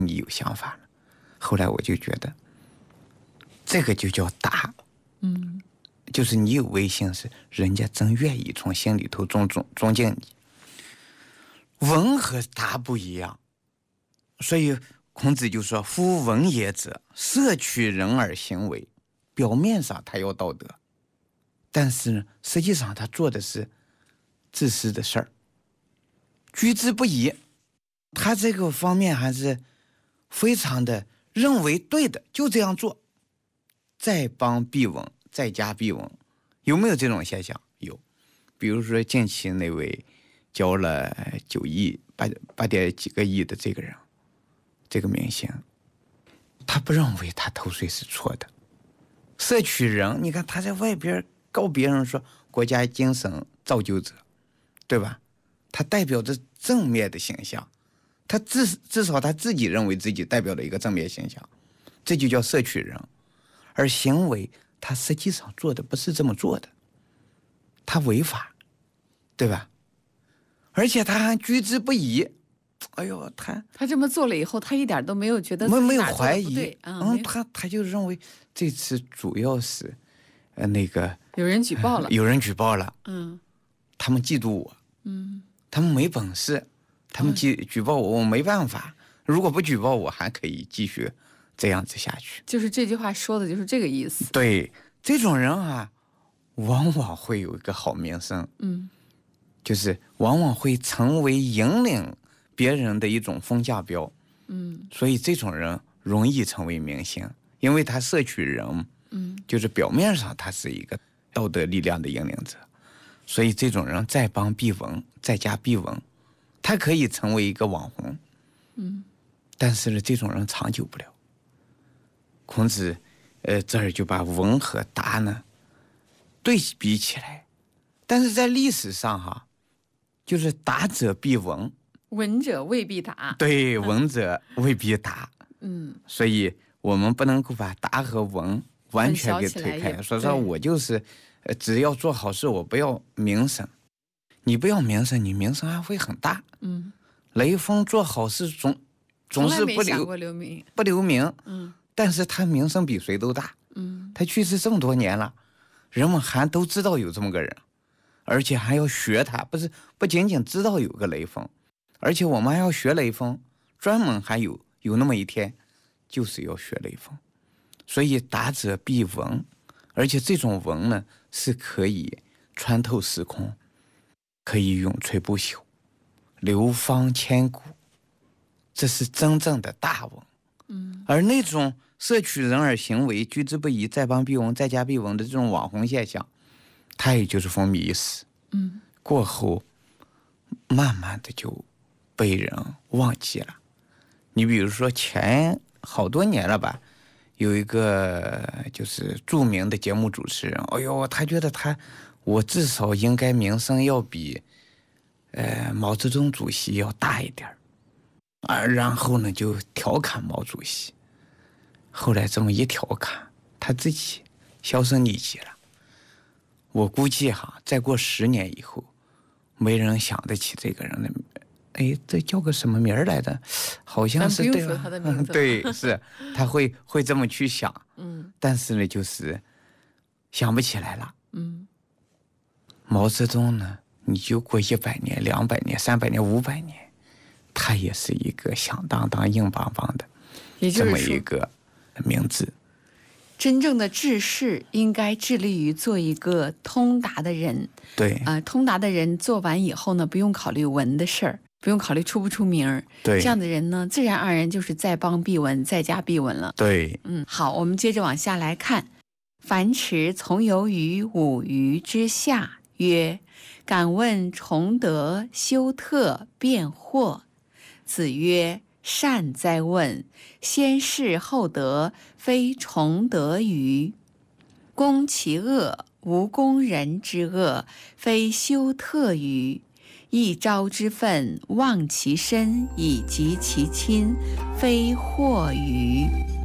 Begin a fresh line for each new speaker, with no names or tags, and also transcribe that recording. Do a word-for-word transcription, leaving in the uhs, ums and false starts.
你有想法了。后来我就觉得，这个就叫达，
嗯，
就是你有威信，是人家真愿意从心里头尊重尊敬你。文和达不一样，所以孔子就说：“夫文也者，摄取人而行为。”表面上他要道德，但是呢，实际上他做的是自私的事儿，居之不疑。他这个方面还是非常的认为对的，就这样做。在邦必稳，在家必稳，有没有这种现象？有。比如说近期那位交了九亿八八点几个亿的这个人，这个明星，他不认为他偷税是错的。摄取人，你看他在外边告别人说国家精神造就者，对吧？他代表着正面的形象，他至至少他自己认为自己代表了一个正面形象，这就叫摄取人。而行为他实际上做的不是这么做的，他违法，对吧？而且他还居之不疑。哎呦，他
他这么做了以后，他一点都没有觉得
没没有怀疑，
嗯，
嗯，他他就认为这次主要是，呃，那个
有人举报了，
呃、有人举报了，
嗯，
他们嫉妒我，
嗯，
他们没本事，他们举、嗯、举报我，我没办法。如果不举报我，还可以继续这样子下去。
就是这句话说的就是这个意思。
对，这种人啊，往往会有一个好名声，
嗯，
就是往往会成为引领别人的一种风向标，
嗯，
所以这种人容易成为明星，因为他摄取人，
嗯，
就是表面上他是一个道德力量的引领者，所以这种人在邦必稳，在家必稳，他可以成为一个网红，
嗯，
但是呢，这种人长久不了。孔子，呃，这儿就把文和达呢对比起来，但是在历史上哈，就是达者必文。
文者未必达，
对，文者未必达，
嗯，
所以我们不能够把达和文完全给推开，说说我就是，呃，只要做好事，我不要名声。你不要名声，你名声还会很大。
嗯，
雷锋做好事总总是不留
留名，
不留名，
嗯，
但是他名声比谁都大。
嗯，
他去世这么多年了，人们还都知道有这么个人，而且还要学他，不是不仅仅知道有个雷锋。而且我们还要学雷锋，专门还有有那么一天，就是要学雷锋。所以达者必文，而且这种文呢是可以穿透时空，可以永垂不朽，流芳千古，这是真正的大文。
嗯，
而那种摄取人而行为，居之不疑，在邦必稳，在家必稳的这种网红现象，它也就是风靡一时，
嗯，
过后慢慢的就被人忘记了。你比如说前好多年了吧，有一个就是著名的节目主持人，哎呦，他觉得他我至少应该名声要比呃毛泽东主席要大一点啊，然后呢就调侃毛主席。后来这么一调侃，他自己销声匿迹了。我估计哈，再过十年以后，没人想得起这个人的。哎，这叫个什么名儿来的？好像是对吧？
他的名字
对，是他会会这么去想。
嗯，
但是呢，就是想不起来了。
嗯，
毛泽东呢，你就过一百年、两百年、三百年、五百年，他也是一个响当当、硬邦邦的这么一个名字。
真正的治世应该致力于做一个通达的人。
对
啊、呃，通达的人做完以后呢，不用考虑文的事儿，不用考虑出不出名。
对，
这样的人呢，自然而然就是在邦必文，在家必稳了。
对，
嗯，好，我们接着往下来看。樊迟从游于五鱼之下，曰：“敢问崇德修特辩惑。”子曰：“善哉问！先事后德，非崇德于。攻其恶，无攻人之恶，非修特于。一朝之愤，忘其身，以及其亲，非惑于。”